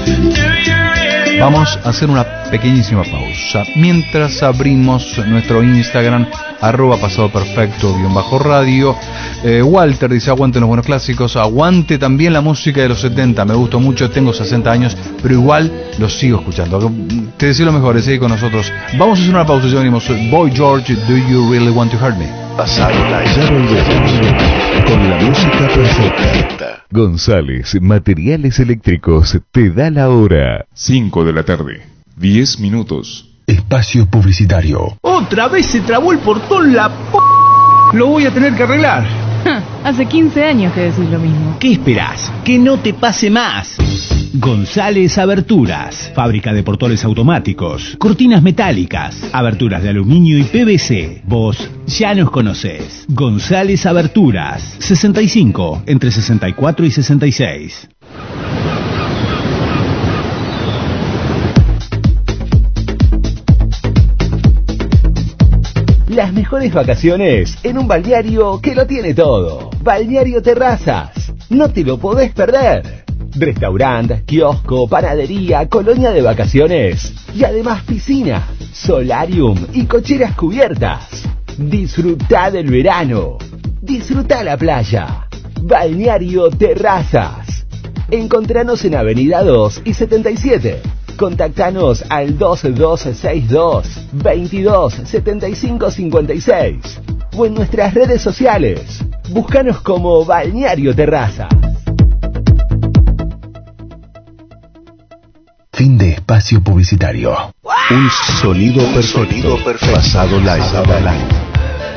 Vamos a hacer una pequeñísima pausa mientras abrimos nuestro Instagram @pasadoperfecto_radio. Walter dice: aguanten los buenos clásicos, aguante también la música de los 70, me gustó mucho, tengo 60 años, pero igual los sigo escuchando. Te deseo lo mejor, sigue con nosotros. Vamos a hacer una pausa y ya venimos. Boy George, Do You Really Want to Hurt Me? Pasado Live. Ya volvemos con la música perfecta. González Materiales Eléctricos te da la hora. 5 de la tarde, 10 minutos. Espacio publicitario. Otra vez se trabó el portón, la p... Lo voy a tener que arreglar. Hace 15 años que decís lo mismo. ¿Qué esperás? Que no te pase más. González Aberturas, fábrica de portones automáticos, cortinas metálicas, aberturas de aluminio y PVC. Vos ya nos conocés. González Aberturas, 65, entre 64 y 66. Las mejores vacaciones en un balneario que lo tiene todo. Balneario Terrazas. No te lo podés perder. Restaurante, kiosco, panadería, colonia de vacaciones y además piscina, solarium y cocheras cubiertas. Disfrutá del verano. Disfrutá la playa. Balneario Terrazas. Encontranos en Avenida 2 y 77. Contactanos al 2262 22 75 56 o en nuestras redes sociales. Búscanos como Balneario Terraza. Fin de espacio publicitario. Un sonido perfecto. Pasado Live.